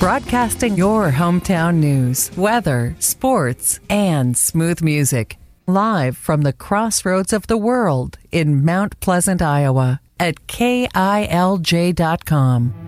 Broadcasting your hometown news, weather, sports, and smooth music. Live from the crossroads of the world in Mount Pleasant, Iowa at KILJ.com.